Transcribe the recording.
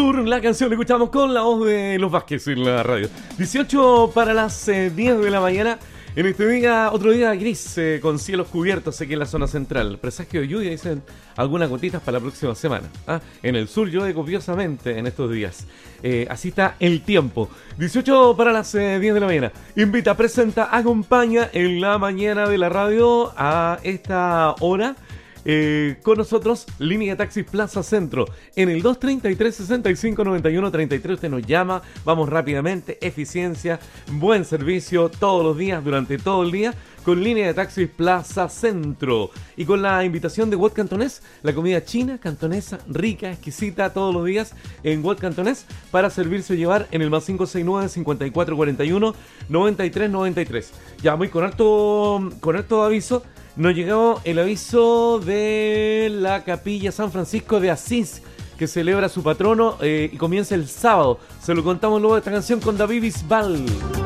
Sur, la canción la escuchamos con la voz de Los Vázquez en la radio. 18 para las 10 de la mañana. En este día, otro día gris, con cielos cubiertos aquí en la zona central. Presagio de lluvia, dicen algunas gotitas para la próxima semana. En el sur llueve copiosamente en estos días. Así está el tiempo. 18 para las 10 de la mañana. Invita, presenta, acompaña en la mañana de la radio a esta hora. Con nosotros, línea de taxis Plaza Centro, en el 233-6591-33. Usted nos llama, vamos rápidamente, eficiencia, buen servicio todos los días, durante todo el día, con línea de taxis Plaza Centro. Y con la invitación de Wat Cantonés, la comida china, cantonesa, rica, exquisita, todos los días en Wat Cantonés, para servirse o llevar en el más 569-5441-9393. Ya voy con harto aviso. Nos llegó el aviso de la Capilla San Francisco de Asís, que celebra su patrono y comienza el sábado. Se lo contamos luego de esta canción con David Bisbal.